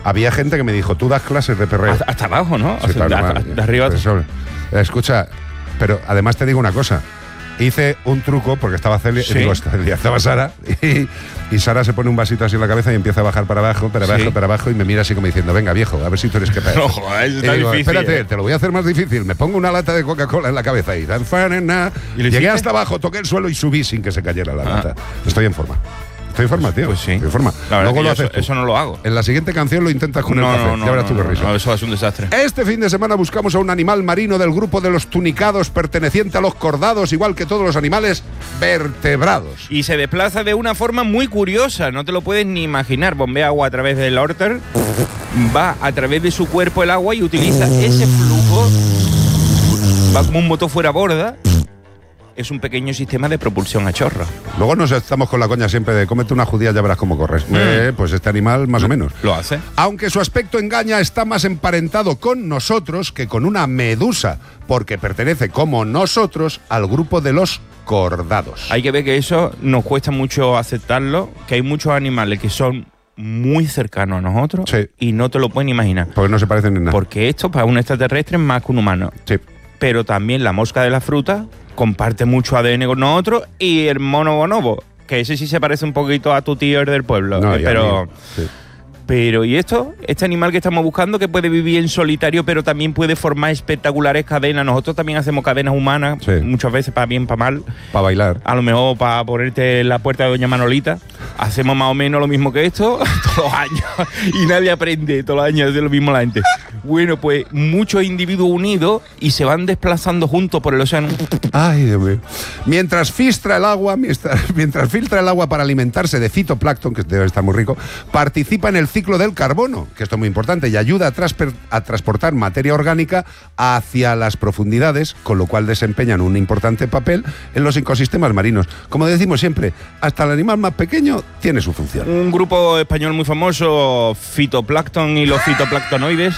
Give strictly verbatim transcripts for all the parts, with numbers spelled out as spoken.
Había gente que me dijo, tú das clases de perreo. Hasta, hasta abajo, ¿no? Sí, hasta, claro, hasta, hasta arriba. Eso, escucha, pero además te digo una cosa. Hice un truco porque estaba Celia, ¿Sí? digo, estaba Sara y, y Sara se pone un vasito así en la cabeza y empieza a bajar para abajo, para abajo, ¿Sí? para abajo y me mira así como diciendo, venga viejo, a ver si tú eres capaz. No, joder, eso está digo, difícil. espérate, ¿eh? te lo voy a hacer más difícil. Me pongo una lata de Coca-Cola en la cabeza y, ¿Y lo llegué hiciste? hasta abajo, toqué el suelo y subí sin que se cayera la Ah. lata. Estoy en forma. Estoy en forma, tío. Pues sí. Estoy en forma. La verdad Luego que lo yo haces eso, tú. eso no lo hago. En la siguiente canción lo intentas con no, el café. no, no, ya verás tú no, qué risa. no, eso va a ser un desastre. Este fin de semana buscamos a un animal marino del grupo de los tunicados perteneciente a los cordados, igual que todos los animales vertebrados. Y se desplaza de una forma muy curiosa, no te lo puedes ni imaginar. Bombea agua a través del órter, va a través de su cuerpo el agua y utiliza ese flujo, va como un motor fuera borda. Es un pequeño sistema de propulsión a chorro. Luego nos estamos con la coña siempre de cómete una judía, ya verás cómo corres. Mm. Eh, pues este animal más o menos. Lo hace. Aunque su aspecto engaña, está más emparentado con nosotros que con una medusa, porque pertenece como nosotros al grupo de los cordados. Hay que ver que eso nos cuesta mucho aceptarlo, que hay muchos animales que son muy cercanos a nosotros Sí. y no te lo pueden imaginar. Porque no se parecen en nada. Porque esto para un extraterrestre es más que un humano. Sí. Pero también la mosca de la fruta comparte mucho A D N con nosotros y el mono bonobo, que ese sí se parece un poquito a tu tío del pueblo. No, eh, y a pero, mí, sí. pero ¿y esto? Este animal que estamos buscando que puede vivir en solitario pero también puede formar espectaculares cadenas. Nosotros también hacemos cadenas humanas, Sí. muchas veces para bien, para mal. Para bailar. A lo mejor para ponerte en la puerta de Doña Manolita. Hacemos más o menos lo mismo que esto todos los años. Y nadie aprende, todos los años hace lo mismo la gente. Bueno, pues muchos individuos unidos y se van desplazando juntos por el océano. Ay, Dios mío. Mientras filtra el agua, mientras, mientras filtra el agua para alimentarse de fitoplancton, que debe estar muy rico, participa en el ciclo del carbono, que esto es muy importante, y ayuda a, transper, a transportar materia orgánica hacia las profundidades, con lo cual desempeñan un importante papel en los ecosistemas marinos. Como decimos siempre, hasta el animal más pequeño tiene su función. Un grupo español muy famoso, Fitoplancton y los fitoplanctonoides.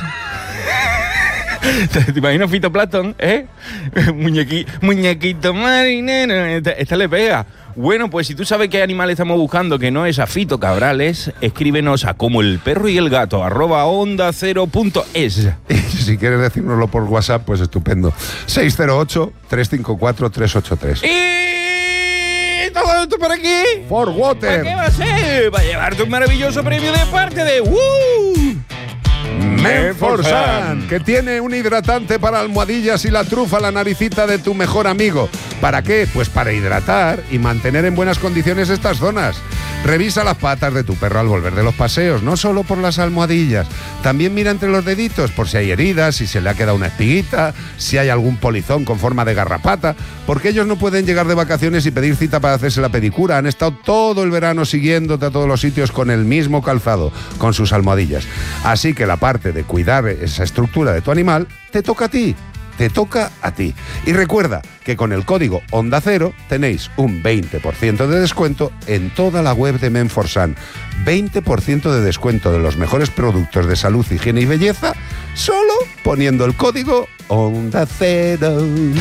¿Te imaginas fitoplancton, eh? Muñequi, muñequito marinero. Esta, esta le pega. Bueno, pues si tú sabes qué animal estamos buscando, que no es a Fito Cabrales, escríbenos a como el perro y el gato, arroba onda cero punto es. Y si quieres decírnoslo por WhatsApp, pues estupendo. seis cero ocho, tres cinco cuatro, tres ocho tres. ¿Y todo esto para qué? For ¿Para Water. qué va a ser? Para llevarte un maravilloso premio de parte de ¡Uh! Menforsan, que tiene un hidratante para almohadillas y la trufa, la naricita de tu mejor amigo. ¿Para qué? Pues para hidratar y mantener en buenas condiciones estas zonas. Revisa las patas de tu perro al volver de los paseos, no solo por las almohadillas. También mira entre los deditos por si hay heridas, si se le ha quedado una espiguita, si hay algún polizón con forma de garrapata, porque ellos no pueden llegar de vacaciones y pedir cita para hacerse la pedicura. Han estado todo el verano siguiéndote a todos los sitios con el mismo calzado, con sus almohadillas. Así que la parte de cuidar esa estructura de tu animal te toca a ti. Te toca a ti. Y recuerda que con el código Onda Cero tenéis un veinte por ciento de descuento en toda la web de Menforsan. veinte por ciento de descuento de los mejores productos de salud, higiene y belleza, solo poniendo el código Onda Cero.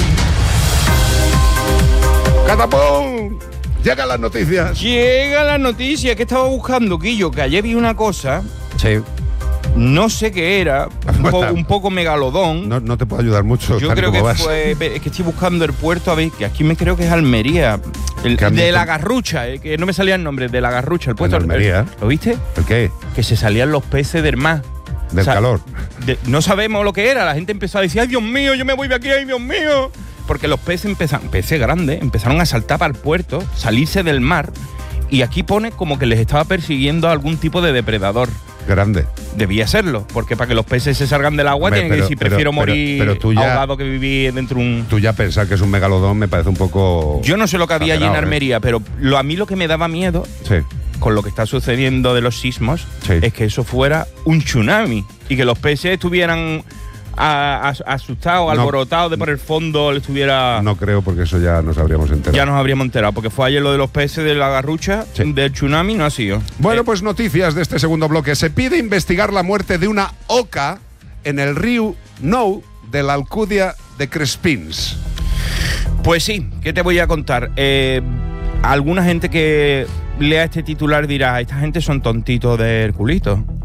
¡Catapum! Llegan las noticias. Llega la noticia que estaba buscando, Quillo, que ayer vi una cosa, Sí. no sé qué era, un, po- un poco megalodón. No, no te puedo ayudar mucho. Yo tal creo como que vas. fue, es que estoy buscando el puerto, a ver, que aquí me creo que es Almería, el, ¿Qué han de dicho? la Garrucha, eh, que no me salía el nombre, de la Garrucha, el puerto. En Almería. ¿Lo viste? ¿El qué? Que se salían los peces del mar. Del O sea, calor. de- no sabemos lo que era, la gente empezó a decir, ay Dios mío, yo me voy de aquí, ay Dios mío. Porque los peces empezaron, peces grandes, empezaron a saltar para el puerto, salirse del mar, y aquí pone como que les estaba persiguiendo a algún tipo de depredador. Grande. Debía serlo, porque para que los peces se salgan del agua Hombre, tienen que pero- decir, pero- prefiero pero- morir pero tú ya- ahogado que vivir dentro de un... Tú ya pensar que es un megalodón me parece un poco... Yo no sé lo que había allí en exagerado, ¿eh? Armería, pero lo, a mí lo que me daba miedo Sí. con lo que está sucediendo de los sismos Sí. es que eso fuera un tsunami y que los peces estuvieran a- a- asustados, No. alborotados de por el fondo le estuviera... No creo, porque eso ya nos habríamos enterado. Ya nos habríamos enterado, porque fue ayer lo de los peces de la Garrucha, Sí. del tsunami, no ha sido. Bueno, Eh, pues noticias de este segundo bloque. Se pide investigar la muerte de una oca en el río Nou de la Alcudia de Crespins. Pues sí, ¿qué te voy a contar? Eh, alguna gente que lea este titular dirá, esta gente son tontitos del culito.